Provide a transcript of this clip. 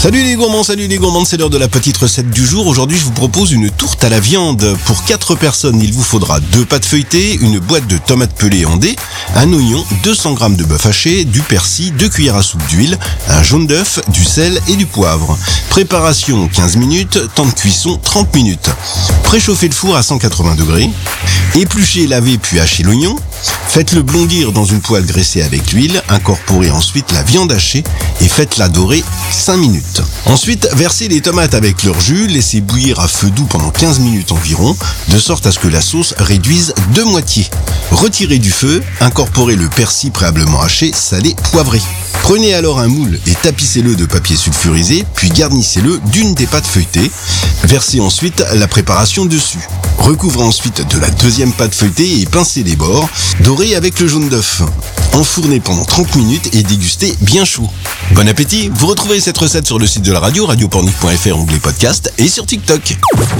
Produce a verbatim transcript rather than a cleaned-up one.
Salut les gourmands, salut les gourmandes, c'est l'heure de la petite recette du jour. Aujourd'hui, je vous propose une tourte à la viande. Pour quatre personnes, il vous faudra deux pâtes feuilletées, une boîte de tomates pelées en dés, un oignon, deux cents grammes de bœuf haché, du persil, deux cuillères à soupe d'huile, un jaune d'œuf, du sel et du poivre. Préparation quinze minutes, temps de cuisson trente minutes. Préchauffez le four à cent quatre-vingts degrés. Épluchez, lavez puis hachez l'oignon. Faites-le blondir dans une poêle graissée avec l'huile. Incorporez ensuite la viande hachée et faites-la dorer cinq minutes. Ensuite, versez les tomates avec leur jus, laissez bouillir à feu doux pendant quinze minutes environ, de sorte à ce que la sauce réduise de moitié. Retirez du feu, incorporez le persil préalablement haché, salé, poivré. Prenez alors un moule et tapissez-le de papier sulfurisé, puis garnissez-le d'une des pâtes feuilletées. Versez ensuite la préparation dessus. Recouvrez ensuite de la deuxième pâte feuilletée et pincez les bords. Dorez avec le jaune d'œuf. Enfournez pendant trente minutes et dégustez bien chaud. Bon appétit! Vous retrouverez cette recette sur le site de la radio, radio pornic point f r, onglet podcast, et sur TikTok.